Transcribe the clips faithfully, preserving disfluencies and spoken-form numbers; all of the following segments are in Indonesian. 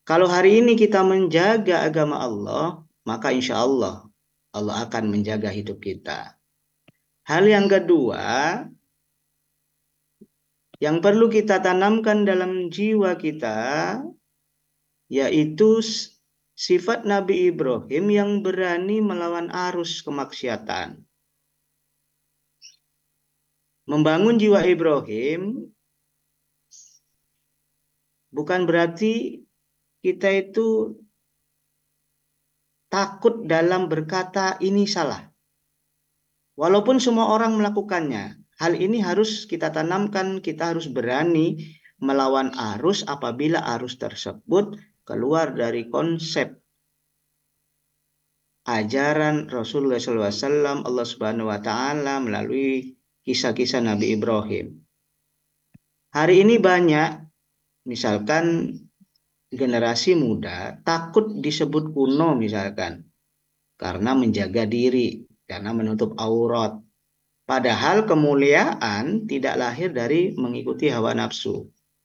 Kalau hari ini kita menjaga agama Allah, maka insya Allah Allah akan menjaga hidup kita. Hal yang kedua, yang perlu kita tanamkan dalam jiwa kita, yaitu sifat Nabi Ibrahim yang berani melawan arus kemaksiatan. Membangun jiwa Ibrahim bukan berarti kita itu takut dalam berkata ini salah. Walaupun semua orang melakukannya, hal ini harus kita tanamkan, kita harus berani melawan arus apabila arus tersebut keluar dari konsep ajaran Rasulullah shallallahu alaihi wasallam, Allah Subhanahu wa Ta'ala melalui kisah-kisah Nabi Ibrahim. Hari ini banyak, misalkan generasi muda takut disebut kuno misalkan, karena menjaga diri, karena menutup aurat. Padahal kemuliaan tidak lahir dari mengikuti hawa nafsu.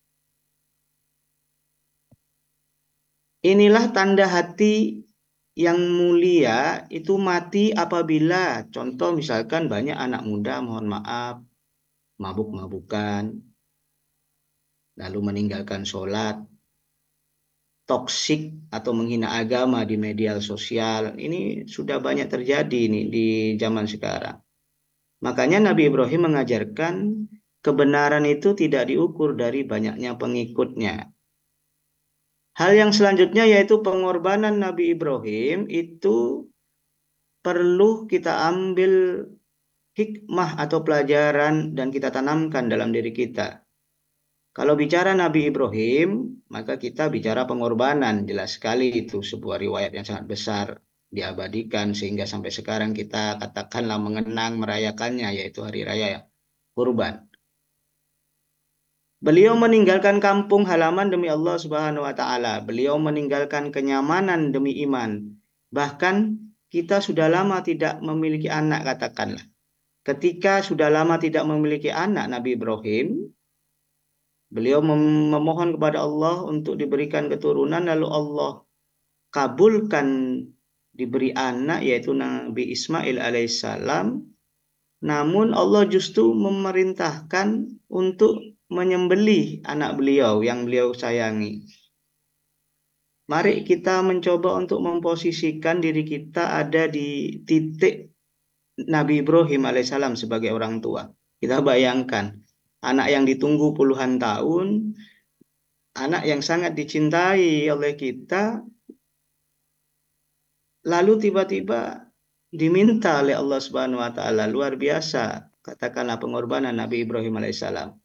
Inilah tanda hati yang mulia itu mati apabila, contoh misalkan banyak anak muda, mohon maaf, mabuk-mabukan, lalu meninggalkan sholat, toksik atau menghina agama di media sosial. Ini sudah banyak terjadi nih di zaman sekarang. Makanya Nabi Ibrahim mengajarkan kebenaran itu tidak diukur dari banyaknya pengikutnya. Hal yang selanjutnya yaitu pengorbanan Nabi Ibrahim itu perlu kita ambil hikmah atau pelajaran dan kita tanamkan dalam diri kita. Kalau bicara Nabi Ibrahim, maka kita bicara pengorbanan. Jelas sekali itu sebuah riwayat yang sangat besar diabadikan sehingga sampai sekarang kita katakanlah mengenang merayakannya, yaitu hari raya Kurban. Beliau meninggalkan kampung halaman demi Allah Subhanahu wa Ta'ala. Beliau meninggalkan kenyamanan demi iman. Bahkan kita sudah lama tidak memiliki anak, katakanlah. Ketika sudah lama tidak memiliki anak, Nabi Ibrahim, beliau memohon kepada Allah untuk diberikan keturunan, lalu Allah kabulkan diberi anak, yaitu Nabi Ismail alaihissalam. Namun Allah justru memerintahkan untuk menyembelih anak beliau yang beliau sayangi. Mari kita mencoba untuk memposisikan diri kita ada di titik Nabi Ibrahim alaihissalam sebagai orang tua. Kita bayangkan, anak yang ditunggu puluhan tahun, anak yang sangat dicintai oleh kita, lalu tiba-tiba diminta oleh Allah Subhanahu wa Ta'ala. Luar biasa, katakanlah pengorbanan Nabi Ibrahim alaihissalam.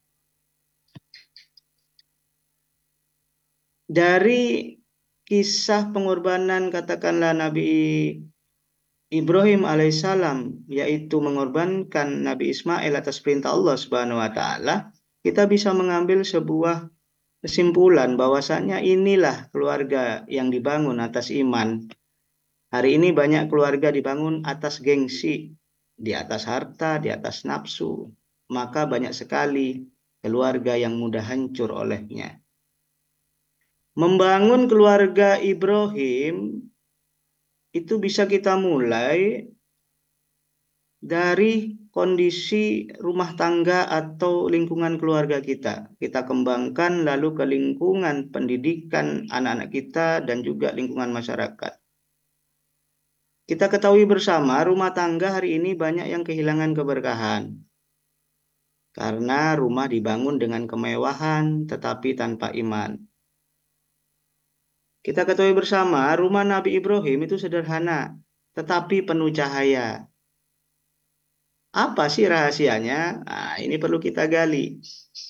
Dari kisah pengorbanan katakanlah Nabi Ibrahim alaihissalam, yaitu mengorbankan Nabi Ismail atas perintah Allah Subhanahu wa Ta'ala, kita bisa mengambil sebuah kesimpulan bahwasanya inilah keluarga yang dibangun atas iman. Hari ini banyak keluarga dibangun atas gengsi, di atas harta, di atas nafsu. Maka banyak sekali keluarga yang mudah hancur olehnya. Membangun keluarga Ibrahim itu bisa kita mulai dari kondisi rumah tangga atau lingkungan keluarga kita. Kita kembangkan lalu ke lingkungan pendidikan anak-anak kita dan juga lingkungan masyarakat. Kita ketahui bersama rumah tangga hari ini banyak yang kehilangan keberkahan. Karena rumah dibangun dengan kemewahan tetapi tanpa iman. Kita ketahui bersama rumah Nabi Ibrahim itu sederhana tetapi penuh cahaya. Apa sih rahasianya? Nah, ini perlu kita gali.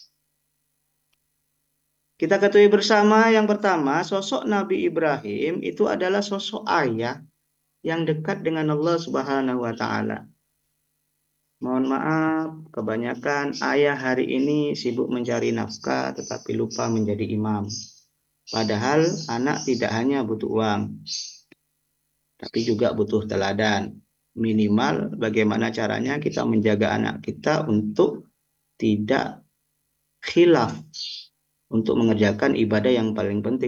Kita ketahui bersama yang pertama, sosok Nabi Ibrahim itu adalah sosok ayah yang dekat dengan Allah Subhanahu wa Ta'ala. Mohon maaf, kebanyakan ayah hari ini sibuk mencari nafkah tetapi lupa menjadi imam. Padahal anak tidak hanya butuh uang, tapi juga butuh teladan. Minimal bagaimana caranya kita menjaga anak kita untuk tidak khilaf, untuk mengerjakan ibadah yang paling penting.